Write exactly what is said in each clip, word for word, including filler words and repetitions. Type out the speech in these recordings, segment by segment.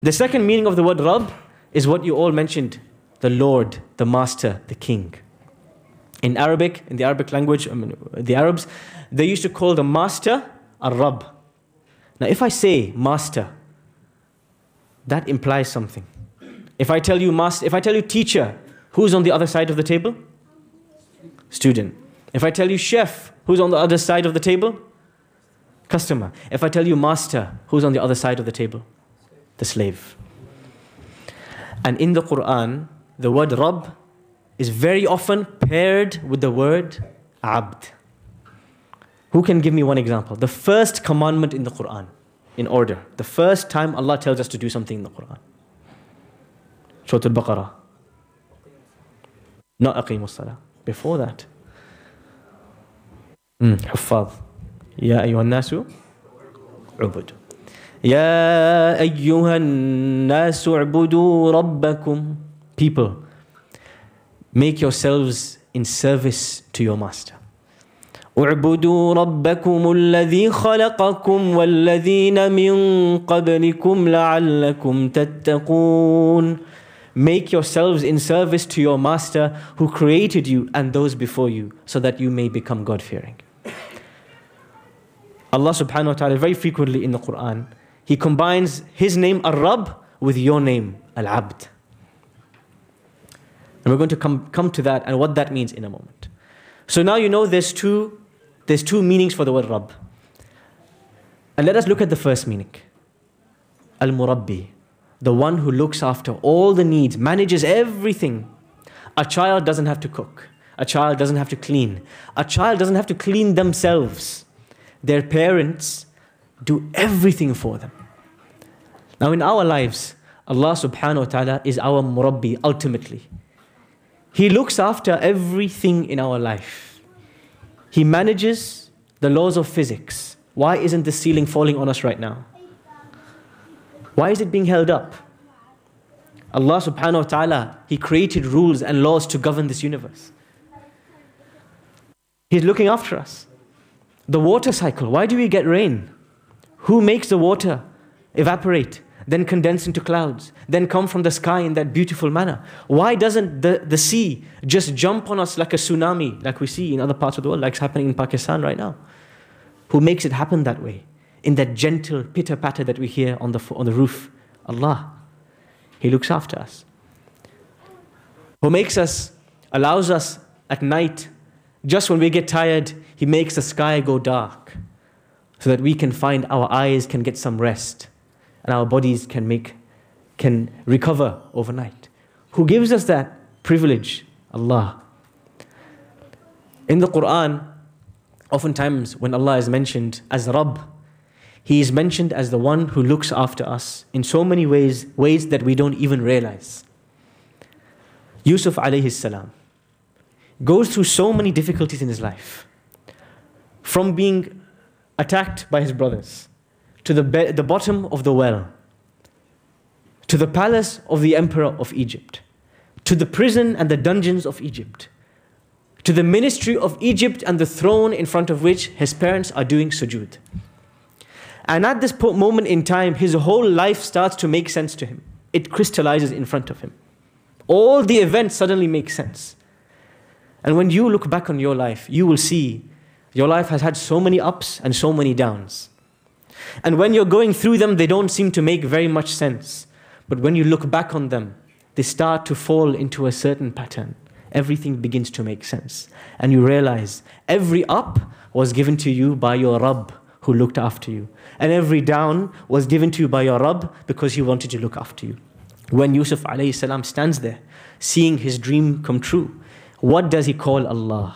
The second meaning of the word Rabb is what you all mentioned, the Lord, the Master, the King. In Arabic, in the Arabic language, I mean, the Arabs, they used to call the Master a Rabb. Now if I say Master, that implies something. If I tell you master, if I tell you teacher, who's on the other side of the table? Student. If I tell you chef, who's on the other side of the table? Customer. If I tell you master, who's on the other side of the table? The slave. And in the Quran, the word Rabb is very often paired with the word Abd. Who can give me one example? The first commandment in the Quran, in order. The first time Allah tells us to do something in the Quran. Surah Al-Baqarah. Not Aqimus Salah. Before that. Huffaz. Ya ayyuhan nasu ubud. Ya ayyuhan nasu ubudu rabbakum. People, make yourselves in service to your master. اعبدوا ربكم الذي خلقكم والذين من قبلكم لعلكم تتقون. Make yourselves in service to your master who created you and those before you, so that you may become God-fearing. Allah subhanahu wa ta'ala very frequently in the Quran, He combines His name Ar-Rabb with your name Al-Abd. And we're going to come, come to that and what that means in a moment. So now you know there's two, there's two meanings for the word Rabb. And let us look at the first meaning. Al-Murabbi, the one who looks after all the needs, manages everything. A child doesn't have to cook. A child doesn't have to clean. A child doesn't have to clean themselves. Their parents do everything for them. Now in our lives, Allah subhanahu wa ta'ala is our Murabbi ultimately. He looks after everything in our life. He manages the laws of physics. Why isn't the ceiling falling on us right now? Why is it being held up? Allah subhanahu wa ta'ala, He created rules and laws to govern this universe. He's looking after us. The water cycle, why do we get rain? Who makes the water evaporate, then condense into clouds, then come from the sky in that beautiful manner? Why doesn't the, the sea just jump on us like a tsunami, like we see in other parts of the world, like it's happening in Pakistan right now? Who makes it happen that way? In that gentle pitter-patter that we hear on the, on the roof? Allah. He looks after us. Who makes us, allows us at night, just when we get tired, He makes the sky go dark so that we can find, our eyes can get some rest and our bodies can make, can recover overnight. Who gives us that privilege? Allah. In the Quran, oftentimes when Allah is mentioned as Rabb, He is mentioned as the one who looks after us in so many ways, ways that we don't even realize. Yusuf alayhi salam goes through so many difficulties in his life. From being attacked by his brothers, to the, be the bottom of the well, to the palace of the emperor of Egypt, to the prison and the dungeons of Egypt, to the ministry of Egypt and the throne in front of which his parents are doing sujood. And at this moment in time, his whole life starts to make sense to him. It crystallizes in front of him. All the events suddenly make sense. And when you look back on your life, you will see your life has had so many ups and so many downs. And when you're going through them, they don't seem to make very much sense. But when you look back on them, they start to fall into a certain pattern. Everything begins to make sense. And you realize every up was given to you by your Rabb who looked after you. And every down was given to you by your Rabb because He wanted to look after you. When Yusuf alayhi salam stands there, seeing his dream come true, what does he call Allah?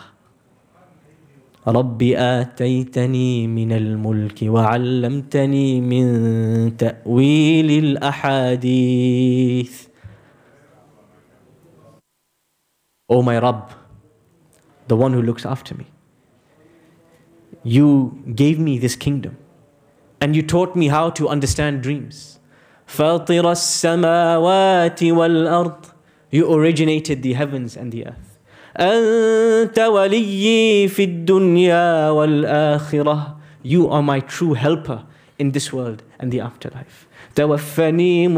رَبِّ آتَيْتَنِي مِنَ الْمُلْكِ وَعَلَّمْتَنِي مِنْ تَأْوِيلِ الْأَحَادِيثِ. O my Rabb, the one who looks after me, you gave me this kingdom and you taught me how to understand dreams. فَاطِرَ السَّمَاوَاتِ وَالْأَرْضِ. You originated the heavens and the earth. أنت وليي في الدنيا والآخرة. You are my true helper in this world and the afterlife. توفني